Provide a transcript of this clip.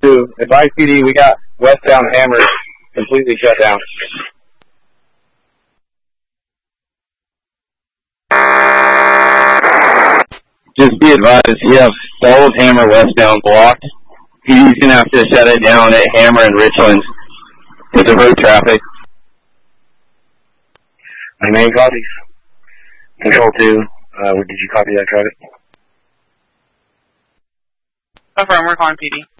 2. Advise PD, we got westbound Hammer completely shut down. Just be advised, you have all of Hammer westbound blocked. PD's going to have to shut it down at Hammer and Richland to divert traffic. My main copies. Control 2, did you copy that, Travis? Affirm, we're calling PD.